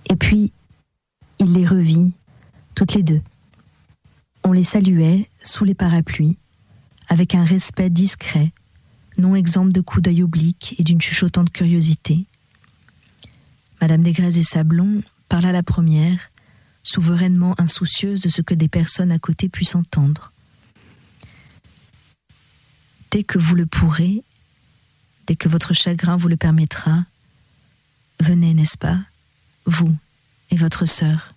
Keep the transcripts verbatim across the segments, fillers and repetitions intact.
Et puis, il les revit, toutes les deux. On les saluait sous les parapluies, avec un respect discret, non exempt de coups d'œil obliques et d'une chuchotante curiosité. Madame Desgrès et Sablon parla la première, souverainement insoucieuse de ce que des personnes à côté puissent entendre. Dès que vous le pourrez, dès que votre chagrin vous le permettra, venez, n'est-ce pas, vous et votre sœur.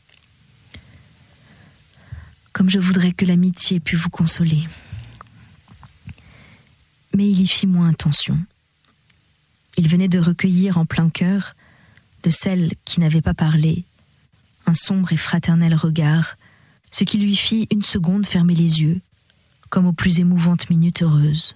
Comme je voudrais que l'amitié pût vous consoler. Mais il y fit moins attention. Il venait de recueillir en plein cœur, de celle qui n'avait pas parlé, un sombre et fraternel regard, ce qui lui fit une seconde fermer les yeux, comme aux plus émouvantes minutes heureuses.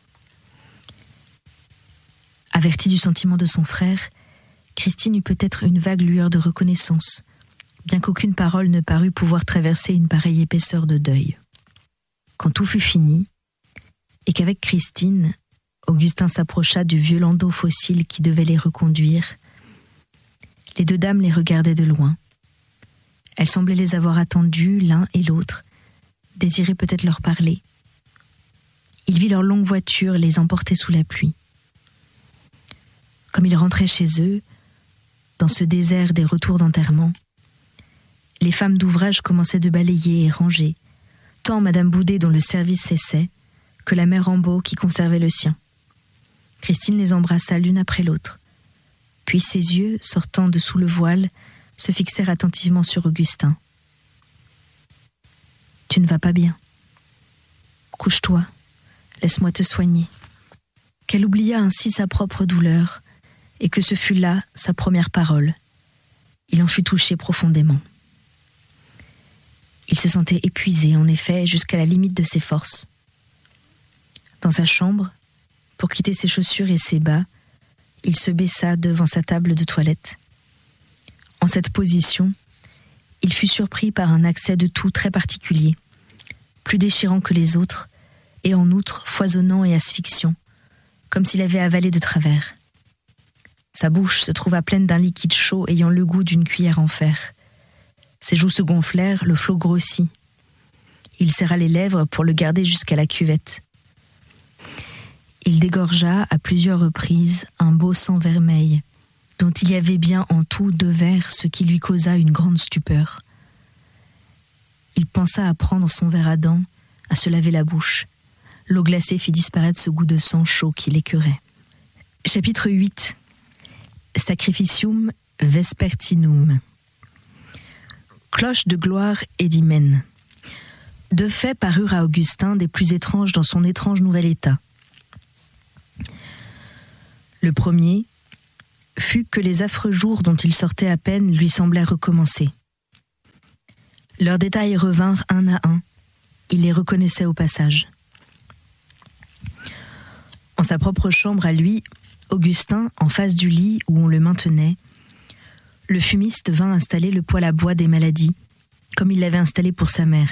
Avertie du sentiment de son frère, Christine eut peut-être une vague lueur de reconnaissance, bien qu'aucune parole ne parût pouvoir traverser une pareille épaisseur de deuil. Quand tout fut fini, et qu'avec Christine, Augustin s'approcha du vieux landau fossile qui devait les reconduire, les deux dames les regardaient de loin. Elles semblaient les avoir attendus l'un et l'autre, désiraient peut-être leur parler. Il vit leur longue voiture les emporter sous la pluie. Comme ils rentraient chez eux, dans ce désert des retours d'enterrement, les femmes d'ouvrage commençaient de balayer et ranger, tant Madame Boudet dont le service cessait, que la mère Rambaud qui conservait le sien. Christine les embrassa l'une après l'autre. Puis ses yeux, sortant de sous le voile, se fixèrent attentivement sur Augustin. « Tu ne vas pas bien. Couche-toi, laisse-moi te soigner. » Qu'elle oublia ainsi sa propre douleur, et que ce fut là sa première parole. Il en fut touché profondément. Il se sentait épuisé, en effet, jusqu'à la limite de ses forces. Dans sa chambre, pour quitter ses chaussures et ses bas, il se baissa devant sa table de toilette. En cette position, il fut surpris par un accès de toux très particulier, plus déchirant que les autres, et en outre foisonnant et asphyxiant, comme s'il avait avalé de travers. Sa bouche se trouva pleine d'un liquide chaud ayant le goût d'une cuillère en fer. Ses joues se gonflèrent, le flot grossit. Il serra les lèvres pour le garder jusqu'à la cuvette. Il dégorgea à plusieurs reprises un beau sang vermeil, dont il y avait bien en tout deux verres, ce qui lui causa une grande stupeur. Il pensa à prendre son verre à dents, à se laver la bouche. L'eau glacée fit disparaître ce goût de sang chaud qui l'écœurait. Chapitre huit. Sacrificium vespertinum. Cloche de gloire et d'hymen. Deux faits parurent à Augustin des plus étranges dans son étrange nouvel état. Le premier fut que les affreux jours dont il sortait à peine lui semblaient recommencer. Leurs détails revinrent un à un. Il les reconnaissait au passage. En sa propre chambre à lui, Augustin, en face du lit où on le maintenait, le fumiste vint installer le poêle à bois des maladies, comme il l'avait installé pour sa mère.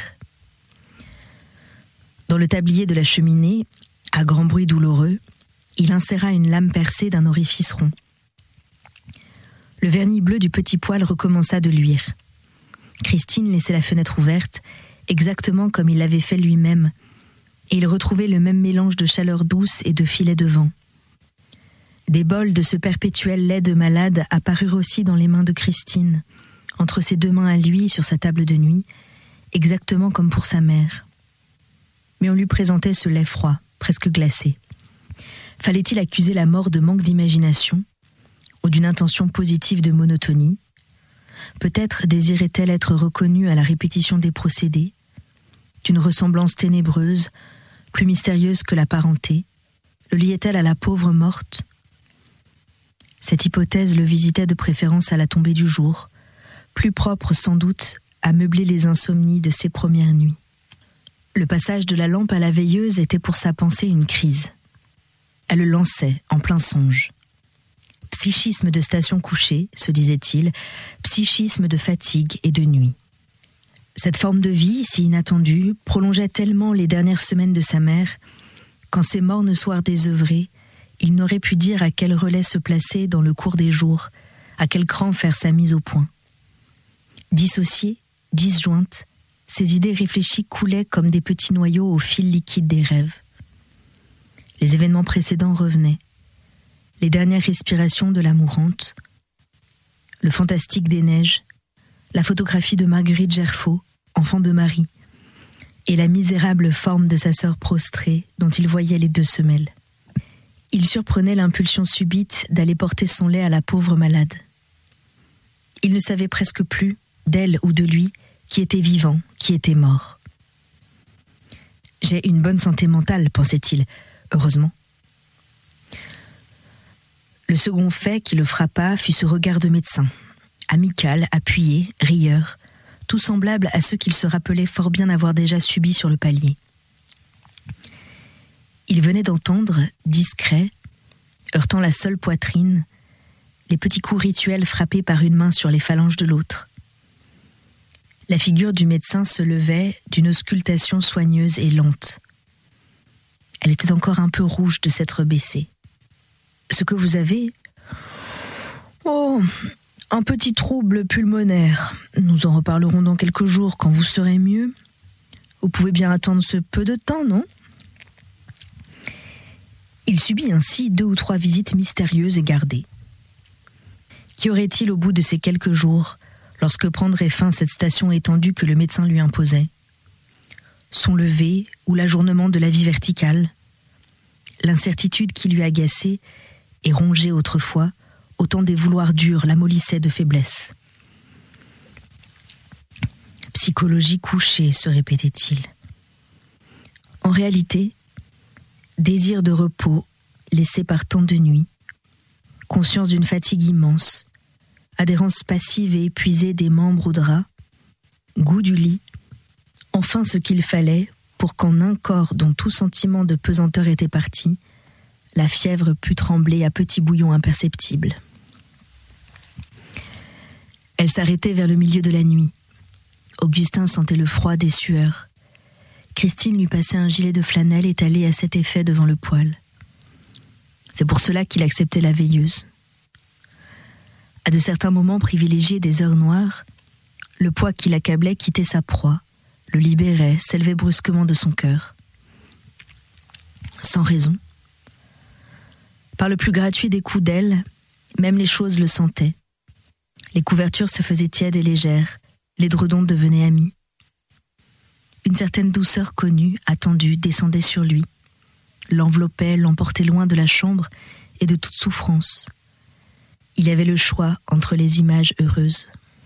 Dans le tablier de la cheminée, à grand bruit douloureux, il inséra une lame percée d'un orifice rond. Le vernis bleu du petit poêle recommença de luire. Christine laissait la fenêtre ouverte, exactement comme il l'avait fait lui-même, et il retrouvait le même mélange de chaleur douce et de filets de vent. Des bols de ce perpétuel lait de malade apparurent aussi dans les mains de Christine, entre ses deux mains à lui sur sa table de nuit, exactement comme pour sa mère. Mais on lui présentait ce lait froid, presque glacé. Fallait-il accuser la mort de manque d'imagination, ou d'une intention positive de monotonie? Peut-être désirait-elle être reconnue à la répétition des procédés, d'une ressemblance ténébreuse, plus mystérieuse que la parenté, le liait-elle à la pauvre morte? Cette hypothèse le visitait de préférence à la tombée du jour, plus propre sans doute à meubler les insomnies de ses premières nuits. Le passage de la lampe à la veilleuse était pour sa pensée une crise. Elle le lançait en plein songe. Psychisme de station couchée, se disait-il, psychisme de fatigue et de nuit. Cette forme de vie, si inattendue, prolongeait tellement les dernières semaines de sa mère, qu'en ces mornes soirs désœuvrés, il n'aurait pu dire à quel relais se placer dans le cours des jours, à quel cran faire sa mise au point. Dissociées, disjointes, ses idées réfléchies coulaient comme des petits noyaux au fil liquide des rêves. Les événements précédents revenaient. Les dernières respirations de la mourante, le fantastique des neiges, la photographie de Marguerite Gerfaut, enfant de Marie, et la misérable forme de sa sœur prostrée dont il voyait les deux semelles. Il surprenait l'impulsion subite d'aller porter son lait à la pauvre malade. Il ne savait presque plus, d'elle ou de lui, qui était vivant, qui était mort. « J'ai une bonne santé mentale, pensait-il, heureusement. » Le second fait qui le frappa fut ce regard de médecin, amical, appuyé, rieur, tout semblable à ceux qu'il se rappelait fort bien avoir déjà subis sur le palier. Il venait d'entendre, discret, heurtant la seule poitrine, les petits coups rituels frappés par une main sur les phalanges de l'autre. La figure du médecin se levait d'une auscultation soigneuse et lente. Elle était encore un peu rouge de s'être baissée. « Ce que vous avez ? Oh, un petit trouble pulmonaire. Nous en reparlerons dans quelques jours quand vous serez mieux. Vous pouvez bien attendre ce peu de temps, non ? » Il subit ainsi deux ou trois visites mystérieuses et gardées. Qu'y aurait-il au bout de ces quelques jours, lorsque prendrait fin cette station étendue que le médecin lui imposait ? Son lever ou l'ajournement de la vie verticale ? L'incertitude qui lui agaçait et rongeait autrefois, autant des vouloirs durs l'amollissaient de faiblesse. Psychologie couchée, se répétait-il. En réalité, désir de repos laissé par tant de nuits, conscience d'une fatigue immense, adhérence passive et épuisée des membres au drap, goût du lit, enfin ce qu'il fallait pour qu'en un corps dont tout sentiment de pesanteur était parti, la fièvre put trembler à petits bouillons imperceptibles. Elle s'arrêtait vers le milieu de la nuit. Augustin sentait le froid des sueurs. Christine lui passait un gilet de flanelle étalé à cet effet devant le poêle. C'est pour cela qu'il acceptait la veilleuse. À de certains moments privilégiés des heures noires, le poids qui l'accablait quittait sa proie, le libérait, s'élevait brusquement de son cœur. Sans raison. Par le plus gratuit des coups d'aile, même les choses le sentaient. Les couvertures se faisaient tièdes et légères, l'édredon devenait ami. Une certaine douceur connue, attendue, descendait sur lui, l'enveloppait, l'emportait loin de la chambre et de toute souffrance. Il avait le choix entre les images heureuses.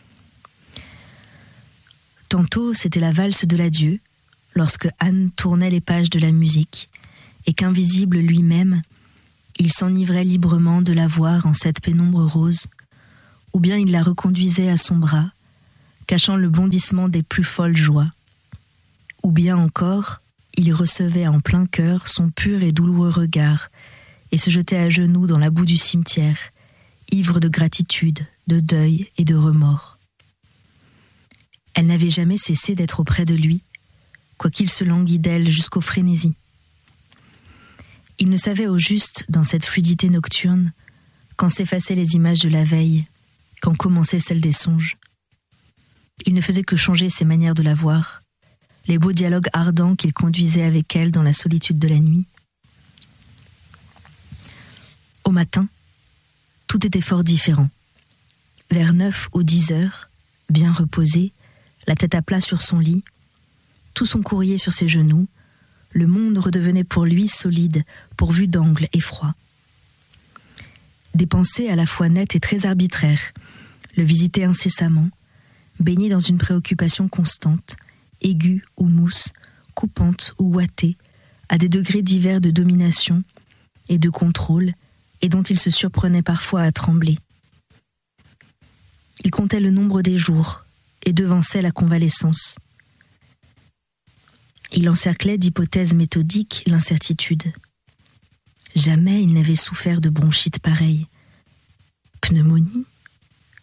Tantôt, c'était la valse de l'adieu, lorsque Anne tournait les pages de la musique, et qu'invisible lui-même, il s'enivrait librement de la voir en cette pénombre rose, ou bien il la reconduisait à son bras, cachant le bondissement des plus folles joies. Ou bien encore, il recevait en plein cœur son pur et douloureux regard, et se jetait à genoux dans la boue du cimetière, ivre de gratitude, de deuil et de remords. Elle n'avait jamais cessé d'être auprès de lui, quoiqu'il se languît d'elle jusqu'aux frénésies. Il ne savait au juste, dans cette fluidité nocturne, quand s'effaçaient les images de la veille, quand commençaient celles des songes. Il ne faisait que changer ses manières de la voir, les beaux dialogues ardents qu'il conduisait avec elle dans la solitude de la nuit. Au matin, tout était fort différent. Vers neuf ou dix heures, bien reposé, la tête à plat sur son lit, tout son courrier sur ses genoux, le monde redevenait pour lui solide, pourvu d'angles et froid. Des pensées à la fois nettes et très arbitraires le visitaient incessamment, baigné dans une préoccupation constante, aiguë ou mousse, coupante ou ouatée, à des degrés divers de domination et de contrôle, et dont il se surprenait parfois à trembler. Il comptait le nombre des jours et devançait la convalescence. Il encerclait d'hypothèses méthodiques l'incertitude. Jamais il n'avait souffert de bronchite pareille. Pneumonie ? Congestion ?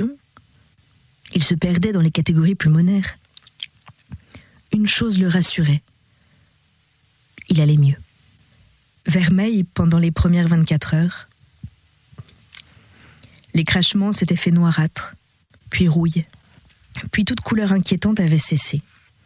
Il se perdait dans les catégories pulmonaires. Une chose le rassurait. Il allait mieux. Vermeil pendant les premières vingt-quatre heures. Les crachements s'étaient fait noirâtres, puis rouille. Puis toute couleur inquiétante avait cessé.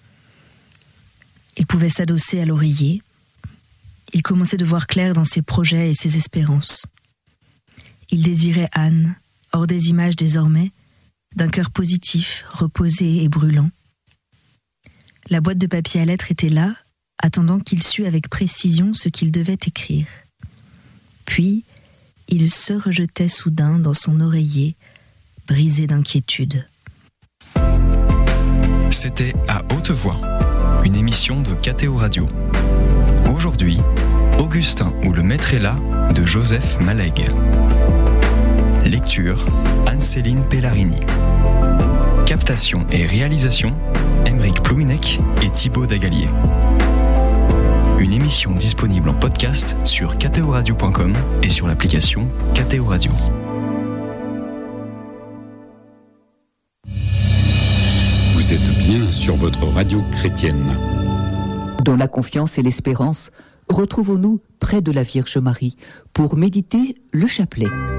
Il pouvait s'adosser à l'oreiller. Il commençait de voir clair dans ses projets et ses espérances. Il désirait Anne, hors des images désormais, d'un cœur positif, reposé et brûlant. La boîte de papier à lettres était là, attendant qu'il sût avec précision ce qu'il devait écrire. Puis, il se rejetait soudain dans son oreiller, brisé d'inquiétude. C'était À Haute Voix, une émission de K T O Radio. Aujourd'hui, Augustin ou le maître est là de Joseph Malègue. Lecture, Anne-Céline Pellarini. Captation et réalisation, Aymeric Plouminec et Thibaut Dagalier. Une émission disponible en podcast sur k t o radio point com et sur l'application K T O Radio. Vous êtes bien sur votre radio chrétienne. Dans la confiance et l'espérance, retrouvons-nous près de la Vierge Marie pour méditer le chapelet.